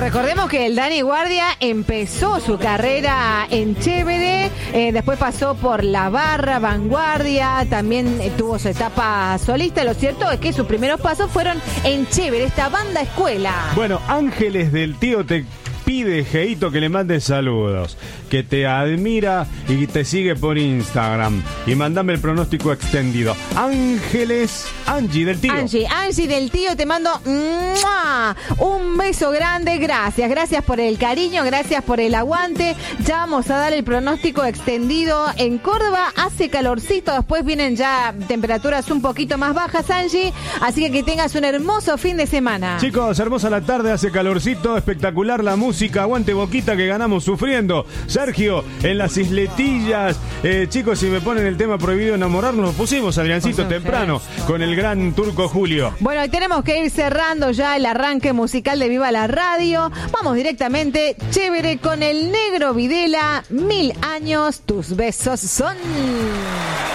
recordemos que el Dani Guardia empezó su carrera en Chévere, después pasó por La Barra, Vanguardia, también tuvo su etapa solista. Lo cierto es que sus primeros pasos fueron en Chévere, esta banda escuela. Bueno, Ángeles del Tío te pide, Geito, que le mandes saludos, que te admira y te sigue por Instagram. Y mandame el pronóstico extendido. Angie del Tío. Angie del Tío, te mando un beso grande. Gracias por el cariño, gracias por el aguante. Ya vamos a dar el pronóstico extendido. En Córdoba hace calorcito, después vienen ya temperaturas un poquito más bajas, Angie. Así que tengas un hermoso fin de semana. Chicos, hermosa la tarde, hace calorcito, espectacular la música. Aguante Boquita, que ganamos sufriendo. Sergio, en las isletillas. Chicos, si me ponen el tema prohibido enamorarnos, lo pusimos, Adriancito, temprano, con el gran Turco Julio. Bueno, y tenemos que ir cerrando ya el arranque musical de Viva la Radio. Vamos directamente, Chévere, con el Negro Videla. 1000 años, tus besos son...